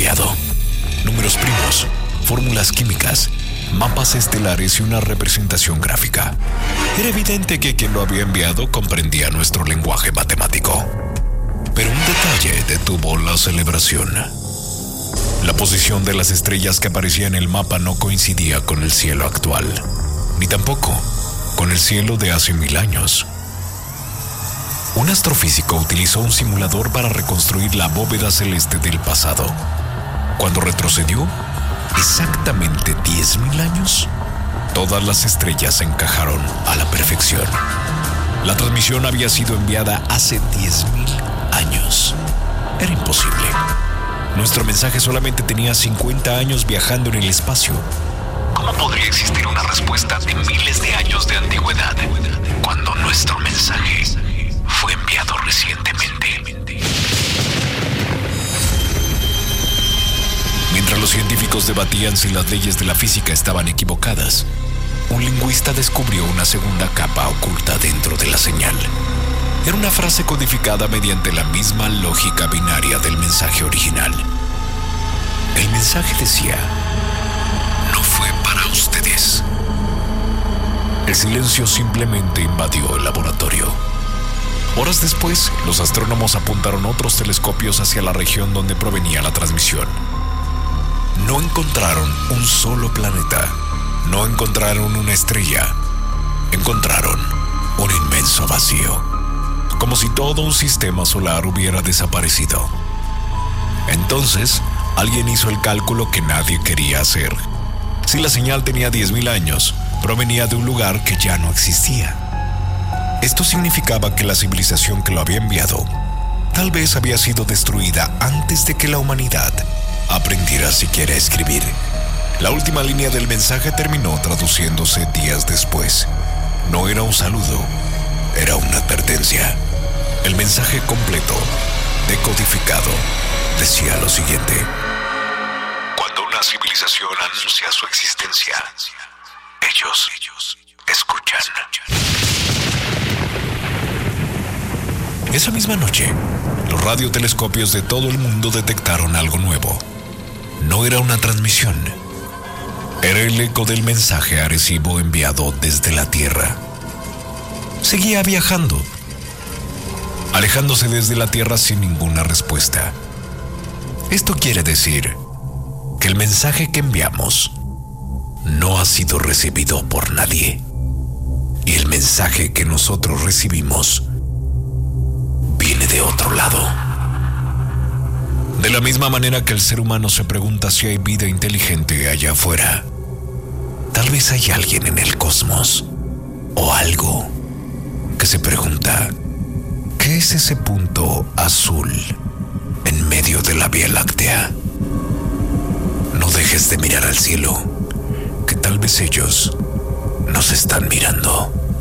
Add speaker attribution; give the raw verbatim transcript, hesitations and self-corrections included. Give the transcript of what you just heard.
Speaker 1: enviado. Números primos, fórmulas químicas, mapas estelares y una representación gráfica. Era evidente que quien lo había enviado comprendía nuestro lenguaje matemático. Pero un detalle detuvo la celebración. La posición de las estrellas que aparecía en el mapa no coincidía con el cielo actual, ni tampoco con el cielo de hace mil años. Un astrofísico utilizó un simulador para reconstruir la bóveda celeste del pasado. Cuando retrocedió exactamente diez mil años, todas las estrellas se encajaron a la perfección. La transmisión había sido enviada hace diez mil años. Era imposible. Nuestro mensaje solamente tenía cincuenta años viajando en el espacio. ¿Cómo podría existir una respuesta de miles de años de antigüedad cuando nuestro mensaje fue enviado recientemente? Mientras los científicos debatían si las leyes de la física estaban equivocadas, un lingüista descubrió una segunda capa oculta dentro de la señal. Era una frase codificada mediante la misma lógica binaria del mensaje original. El mensaje decía: no fue para ustedes. El silencio simplemente invadió el laboratorio. Horas después, los astrónomos apuntaron otros telescopios hacia la región donde provenía la transmisión. No encontraron un solo planeta. No encontraron una estrella. Encontraron un inmenso vacío, como si todo un sistema solar hubiera desaparecido. Entonces, alguien hizo el cálculo que nadie quería hacer. Si la señal tenía diez mil años, provenía de un lugar que ya no existía. Esto significaba que la civilización que lo había enviado tal vez había sido destruida antes de que la humanidad aprendiera siquiera a escribir. La última línea del mensaje terminó traduciéndose días después. No era un saludo, era una advertencia. El mensaje completo, decodificado, decía lo siguiente: cuando una civilización anuncia su existencia, ellos, ellos escuchan. Esa misma noche, los radiotelescopios de todo el mundo detectaron algo nuevo. No era una transmisión. Era el eco del mensaje Arecibo enviado desde la Tierra. Seguía viajando, alejándose desde la Tierra sin ninguna respuesta. Esto quiere decir que el mensaje que enviamos no ha sido recibido por nadie. Y el mensaje que nosotros recibimos viene de otro lado. De la misma manera que el ser humano se pregunta si hay vida inteligente allá afuera, tal vez hay alguien en el cosmos o algo que se pregunta: ¿qué es ese punto azul en medio de la Vía Láctea? No dejes de mirar al cielo, que tal vez ellos nos están mirando.